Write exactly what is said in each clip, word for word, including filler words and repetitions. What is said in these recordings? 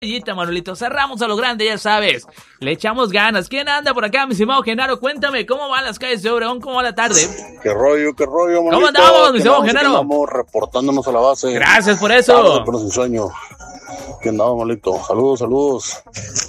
Manolito, cerramos a lo grande, ya sabes. Le echamos ganas. ¿Quién anda por acá, mi estimado Genaro? Cuéntame, ¿cómo van las calles de Obregón? ¿Cómo va la tarde? Qué rollo, qué rollo, Manolito. ¿Cómo andamos, mi estimado Genaro? Estamos reportándonos a la base. Gracias por eso. Tarde, pero sin sueño. ¿Qué andamos, Manolito? Saludos, saludos.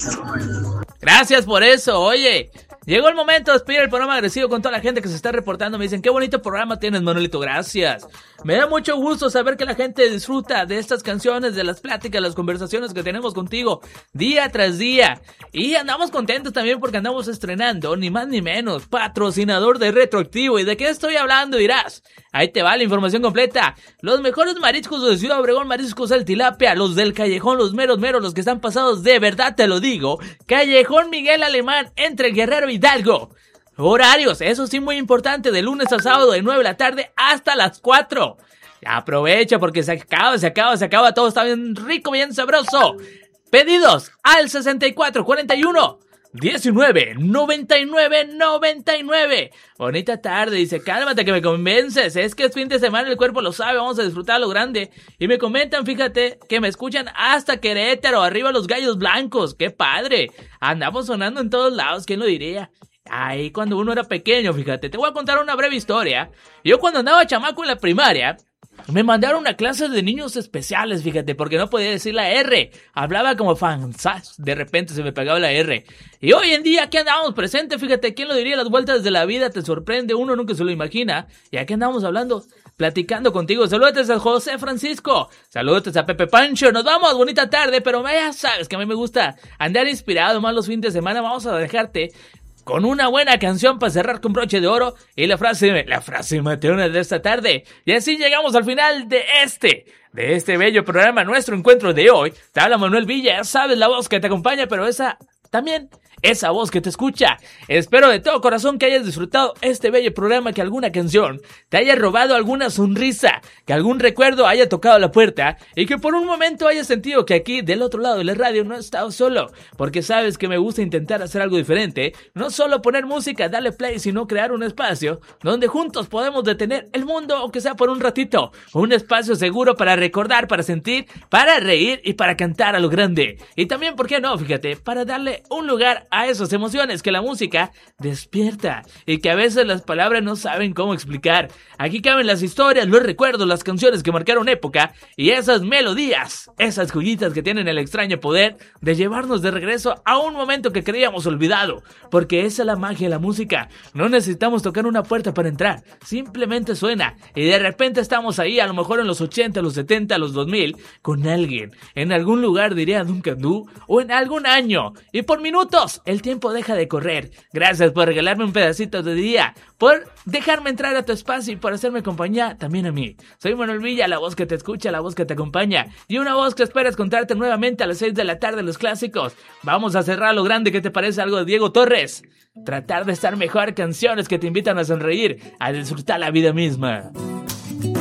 Gracias por eso, oye. Llegó el momento de despedir el programa agresivo con toda la gente que se está reportando. Me dicen, qué bonito programa tienes, Manolito, gracias. Me da mucho gusto saber que la gente disfruta de estas canciones, de las pláticas, las conversaciones que tenemos contigo día tras día. Y andamos contentos también porque andamos estrenando, ni más ni menos, patrocinador de Retroactivo. ¿Y de qué estoy hablando, dirás? Ahí te va la información completa. Los mejores mariscos de Ciudad Obregón, mariscos al tilapia, los del Callejón, los meros meros, los que están pasados de verdad, te lo digo. Callejón Miguel Alemán, entre Guerrero y Hidalgo. Horarios, eso sí muy importante, de lunes a sábado de nueve de la tarde hasta las cuatro. Aprovecha porque se acaba, se acaba, se acaba, todo está bien rico, bien sabroso. Pedidos al sesenta y cuatro cuarenta y uno diecinueve noventa y nueve noventa y nueve. Bonita tarde, dice, cálmate que me convences, es que es fin de semana, el cuerpo lo sabe, vamos a disfrutar lo grande. Y me comentan, fíjate, que me escuchan hasta Querétaro, arriba los gallos blancos, qué padre. Andamos sonando en todos lados, ¿quién lo diría? Ay, cuando uno era pequeño, fíjate, te voy a contar una breve historia. Yo cuando andaba chamaco en la primaria, me mandaron a clases de niños especiales, fíjate, porque no podía decir la R. Hablaba como fansas, de repente se me pegaba la R. Y hoy en día aquí andamos presentes, fíjate, ¿quién lo diría? Las vueltas de la vida te sorprende, uno nunca se lo imagina. Y aquí andamos hablando, platicando contigo. Saludos a José Francisco, saludos a Pepe Pancho, nos vamos, bonita tarde, pero ya sabes que a mí me gusta andar inspirado más los fines de semana. Vamos a dejarte con una buena canción para cerrar con broche de oro y la frase, la frase mateona de esta tarde. Y así llegamos al final de este, de este bello programa, nuestro encuentro de hoy. Te habla Manuel Villa, ya sabes la voz que te acompaña, pero esa también, esa voz que te escucha. Espero de todo corazón que hayas disfrutado este bello programa, que alguna canción te haya robado alguna sonrisa, que algún recuerdo haya tocado la puerta y que por un momento hayas sentido que aquí del otro lado de la radio no he estado solo, porque sabes que me gusta intentar hacer algo diferente, no solo poner música, darle play, sino crear un espacio donde juntos podemos detener el mundo, aunque sea por un ratito, un espacio seguro para recordar, para sentir, para reír y para cantar a lo grande. Y también, ¿por qué no? Fíjate, para darle un lugar a esas emociones que la música despierta y que a veces las palabras no saben cómo explicar. Aquí caben las historias, los recuerdos, las canciones que marcaron época y esas melodías, esas joyitas que tienen el extraño poder de llevarnos de regreso a un momento que creíamos olvidado, porque esa es la magia de la música. No necesitamos tocar una puerta para entrar, simplemente suena y de repente estamos ahí, a lo mejor en los ochenta, los setenta, los dos mil, con alguien, en algún lugar, diría Duncan Du, o en algún año, y por minutos el tiempo deja de correr. Gracias por regalarme un pedacito de día, por dejarme entrar a tu espacio y por hacerme compañía también a mí. Soy Manuel Villa, la voz que te escucha, la voz que te acompaña y una voz que esperas encontrarte nuevamente a las seis de la tarde en los clásicos. Vamos a cerrar lo grande. ¿Qué te parece algo de Diego Torres? Tratar de estar mejor, canciones que te invitan a sonreír, a disfrutar la vida misma.